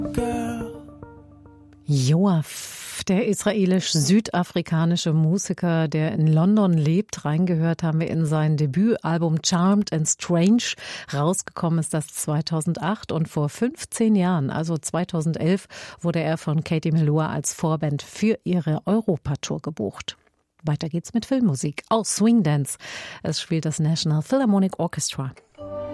Yoav, der israelisch-südafrikanische Musiker, der in London lebt. Reingehört haben wir in sein Debütalbum Charmed and Strange. Rausgekommen ist das 2008 und vor 15 Jahren, also 2011, wurde er von Katie Melua als Vorband für ihre Europatour gebucht. Weiter geht's mit Filmmusik aus Swing Dance. Es spielt das National Philharmonic Orchestra.